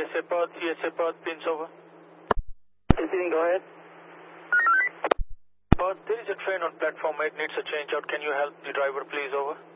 ESA Perth, pins over. Receiving, go ahead. Perth, there is a train on platform 8, needs a change out. Can you help the driver please, over?